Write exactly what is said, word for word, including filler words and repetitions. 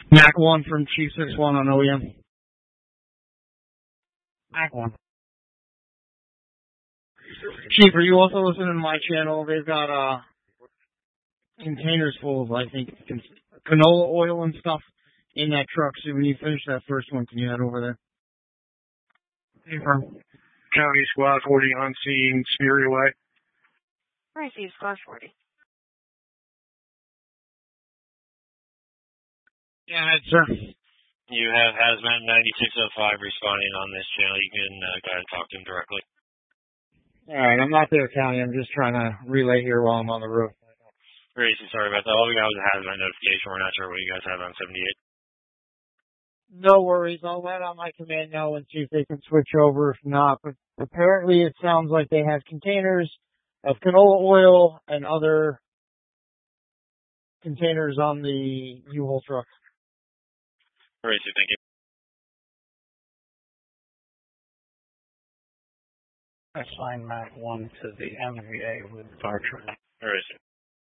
Mac one from Chief six one on O E M. Mac one. Chief, are you also listening to my channel? They've got uh containers full of, I think, canola oil and stuff in that truck. So when you finish that first one, can you head over there? From County Squad forty on scene, Smeary Way. Right, Steve, Squad forty. Yeah, sir. You have Hazmat ninety-six oh five responding on this channel. You can uh, go ahead and talk to him directly. All right, I'm not there, County. I'm just trying to relay here while I'm on the road. Crazy, sorry about that. All we got was a Hazmat notification. We're not sure what you guys have on seventy-eight. No worries. I'll let on my command know and see if they can switch over. If not, but apparently it sounds like they have containers of canola oil and other containers on the U-Haul truck. Crazy, thank you. Assign Mac one to the M V A with fire truck. Crazy.